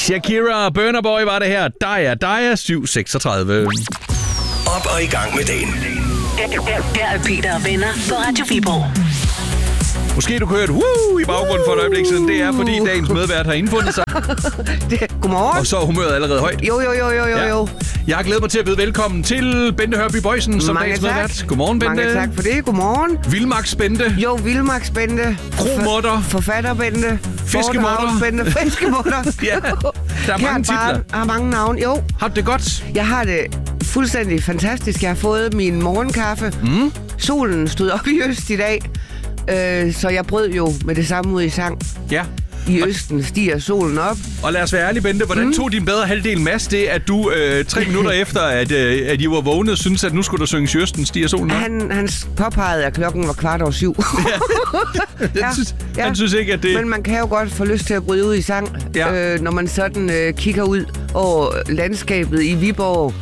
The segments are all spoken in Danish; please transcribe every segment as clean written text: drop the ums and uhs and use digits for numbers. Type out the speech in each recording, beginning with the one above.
Shakira og Burna Boy var det her. Daya 736. Op og i gang med dagen. Her er Peter og venner på Radio Viborg. Måske du kunne høre et i baggrunden for et øjeblik siden. Det er, fordi dagens medvært har indfundet sig. Godmorgen. Og så er humøret allerede højt. Jo. Ja. Jeg har glædet mig til at byde velkommen til Bente Hørby Boysen som dagens medvært. Godmorgen, Bente. Mange tak for det. Godmorgen. Vildmarks Bente. Jo, Vildmarks Bente. Kromutter. Forfatter Bente. Fiskemutter. Bente. Fiskemutter. Ja, der er mange titler. Har mange navne, jo. Har du det godt? Jeg har det fuldstændig fantastisk. Jeg har fået min morgenkaffe. Solen stod op i øst i dag. Så jeg brød jo med det samme ud i sang. Ja. I østen stiger solen op. Og lad os være ærlige, Bente. Hvordan tog din bedre halvdel Mads det, at du 3 minutter efter, at I var vågnet, synes at nu skulle der synges i østen, stiger solen op? Han påpegede, at klokken var 7:15. Han synes ikke, at det... Men man kan jo godt få lyst til at bryde ud i sang, når man sådan kigger ud over landskabet i Viborg.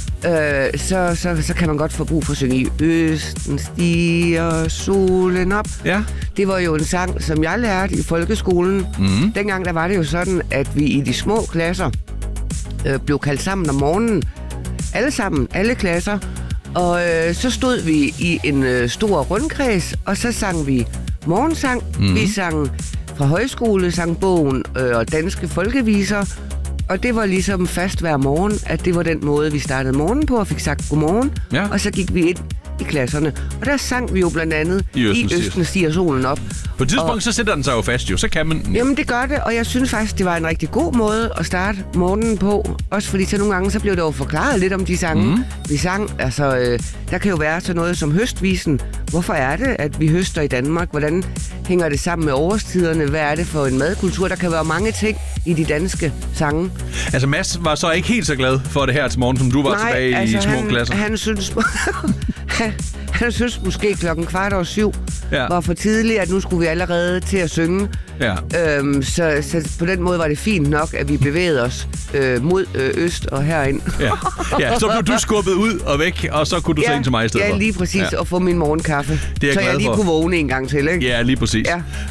Så kan man godt få brug for at synge i østen stiger solen op. Ja. Det var jo en sang, som jeg lærte i folkeskolen. Dengang der var det jo sådan, at vi i de små klasser blev kaldt sammen om morgenen. Alle klasser. Og så stod vi i en stor rundkreds, og så sang vi morgensang. Vi sang fra højskolesangbogen og danske folkeviser. Og det var ligesom fast hver morgen, at det var den måde, vi startede morgenen på og fik sagt godmorgen. Ja. Og så gik vi ind i klasserne. Og der sang vi jo blandt andet i østen stiger solen op. På et tidspunkt, så sætter den sig jo fast jo. Så kan man... Jamen, det gør det. Og jeg synes faktisk, det var en rigtig god måde at starte morgenen på. Også fordi så nogle gange, så blev det jo forklaret lidt om de sange, vi sang. Altså, der kan jo være sådan noget som høstvisen. Hvorfor er det, at vi høster i Danmark? Hvordan hænger det sammen med årstiderne? Hvad er det for en madkultur? Der kan være mange ting i de danske sange. Altså, Mads var så ikke helt så glad for det her til morgen, som du var tilbage i små klasser? Han synes... Han synes måske 7:15 var for tidligt, at nu skulle vi allerede til at synge. Ja. Så på den måde var det fint nok, at vi bevægede os mod øst og herind. Ja, så blev du skubbet ud og væk, og så kunne du se ind til mig i stedet for. Ja, lige præcis, og få min morgenkaffe. Så jeg lige kunne vågne en gang til, ikke? Ja, lige præcis.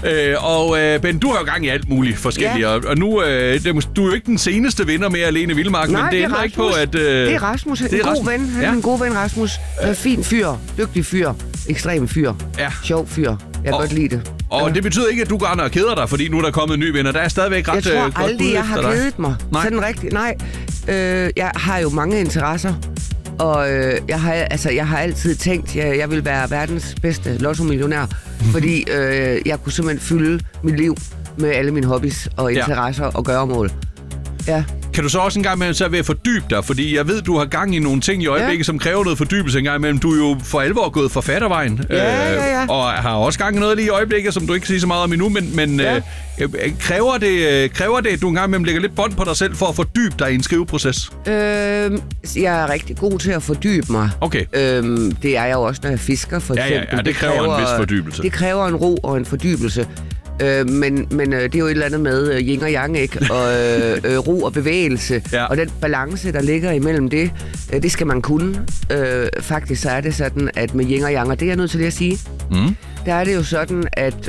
Ja. Ben, du har jo gang i alt muligt forskelligt, og nu du er jo ikke den seneste vinder med alene Vildmark, men det ændrer ikke på, at... Det er Rasmus, en god ven. Han er en god ven, Rasmus. Fin fyr, dygtig fyr, ekstrem fyr, sjov fyr. Jeg kan godt lide det. Og det betyder ikke, at du går og keder dig, fordi nu er der kommet en ny vinder. Der er stadigvæk ret godt bud efter dig. Jeg tror aldrig, jeg har kedet mig. Nej. Sådan rigtigt. Nej. Jeg har jo mange interesser. Og jeg har altid tænkt, at jeg vil være verdens bedste lotto-millionær. Fordi jeg kunne simpelthen fylde mit liv med alle mine hobbies og interesser og gøremål. Ja. Kan du så også en gang imellem så ved at fordybe dig? Fordi jeg ved, du har gang i nogle ting i øjeblikket, som kræver noget fordybelse en gang imellem. Du er jo for alvor gået forfattervejen. Ja. Og har også gang i noget lige i øjeblikket, som du ikke kan sige så meget om endnu. Men kræver det, at du en gang imellem lægger lidt bånd på dig selv for at fordybe dig i en skriveproces? Jeg er rigtig god til at fordybe mig. Okay. Det er jeg jo også, når jeg fisker, for eksempel. Ja, det kræver en vis fordybelse. Det kræver en ro og en fordybelse. Men det er jo et eller andet med yin og yang, ikke? Og ro og bevægelse. Ja. Og den balance, der ligger imellem det, det skal man kunne. Faktisk så er det sådan, at med yin og yang, og det er jeg nødt til at sige, der er det jo sådan, at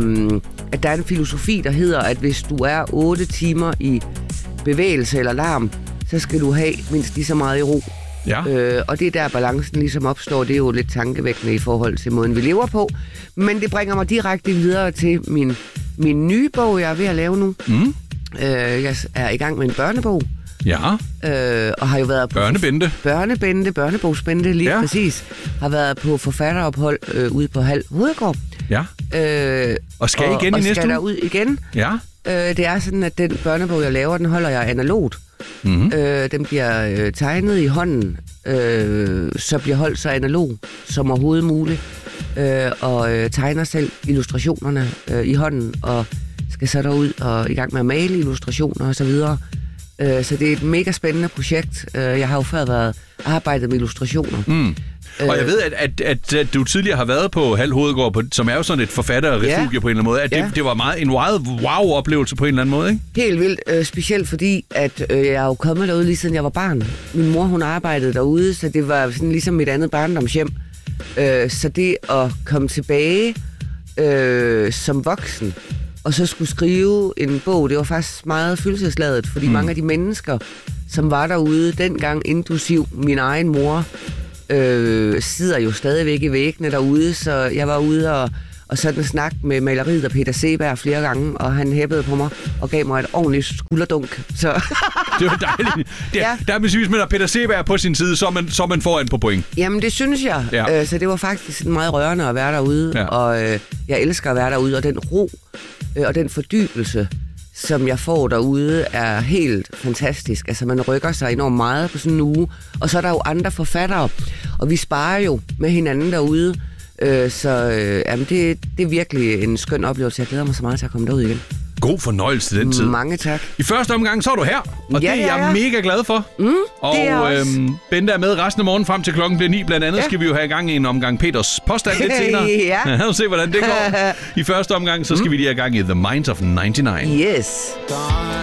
der er en filosofi, der hedder, at hvis du er 8 timer i bevægelse eller larm, så skal du have mindst lige så meget i ro. Ja. Og det er der balancen ligesom opstår. Det er jo lidt tankevækkende i forhold til måden, vi lever på. Men det bringer mig direkte videre til min nye bog, jeg er ved at lave nu. Jeg er i gang med en børnebog. Ja. Og har jo været på... Børnebogsbente, lige præcis. Har været på forfatterophold ude på Hald Hovedgård. Ja. Og skal igen i næste uge? Og skal derud igen. Ja. Det er sådan, at den børnebog, jeg laver, den holder jeg analogt. Den bliver tegnet i hånden, så bliver holdt så analog som overhovedet muligt, og tegner selv illustrationerne i hånden, og skal så derud og i gang med at male illustrationer og så videre. Så det er et mega spændende projekt. Jeg har jo før arbejdet med illustrationer. Og jeg ved, at du tidligere har været på Hald Hovedgård, som er jo sådan et forfatterrefugie på en eller anden måde. At det var meget en wow-oplevelse på en eller anden måde, ikke? Helt vildt. Specielt fordi, at jeg er jo kommet derude lige siden jeg var barn. Min mor, hun arbejdede derude, så det var sådan ligesom mit andet barndomshjem. Så det at komme tilbage som voksen og så skulle skrive en bog. Det var faktisk meget følelsesladet, fordi mange af de mennesker, som var derude dengang, inklusiv min egen mor, sidder jo stadigvæk i væggene derude, så jeg var ude og sådan snak med maleriet og Peter Seberg flere gange, og han hæppede på mig og gav mig et ordentligt skulderdunk. Så det var dejligt. Der er hvis man har Peter Seberg på sin side, så man foran på point. Jamen, det synes jeg. Ja. Så det var faktisk meget rørende at være derude, og jeg elsker at være derude, og den ro og den fordybelse, som jeg får derude, er helt fantastisk. Altså, man rykker sig enormt meget på sådan en uge, og så er der jo andre forfattere, og vi sparer jo med hinanden derude, jamen det er virkelig en skøn oplevelse. Jeg glæder mig så meget til at komme derud igen. God fornøjelse den tid. Mange tak. I første omgang, så er du her, og det er jeg mega glad for. Og Bente er med resten af morgen frem til klokken bliver 9. Blandt andet skal vi jo have i gang i en omgang Peters påstand lidt senere. Ja. Se, hvordan det går. I første omgang, så skal vi lige have gang i The Minds of 99. Yes.